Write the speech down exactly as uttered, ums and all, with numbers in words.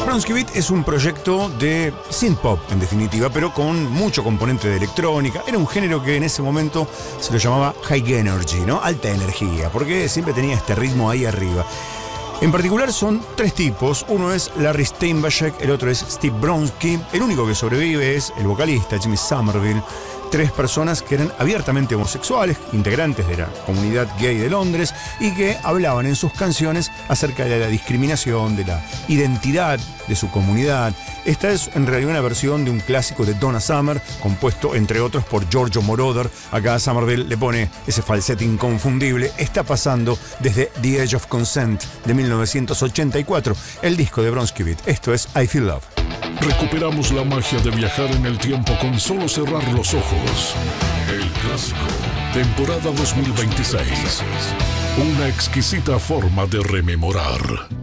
Bronski Beat es un proyecto de synth-pop, en definitiva, pero con mucho componente de electrónica. Era un género que en ese momento se lo llamaba High Energy, ¿no? Alta energía, porque siempre tenía este ritmo ahí arriba. En particular son tres tipos. Uno es Larry Steinbachek, el otro es Steve Bronski. El único que sobrevive es el vocalista Jimmy Somerville. Tres personas que eran abiertamente homosexuales, integrantes de la comunidad gay de Londres, y que hablaban en sus canciones acerca de la discriminación, de la identidad de su comunidad. Esta es en realidad una versión de un clásico de Donna Summer, compuesto entre otros por Giorgio Moroder. Acá Somerville le pone ese falsete inconfundible. Está pasando desde The Age of Consent de mil novecientos ochenta y cuatro, el disco de Bronski Beat. Esto es I Feel Love. Recuperamos la magia de viajar en el tiempo con solo cerrar los ojos. El clásico, temporada dos mil veintiséis. Una exquisita forma de rememorar.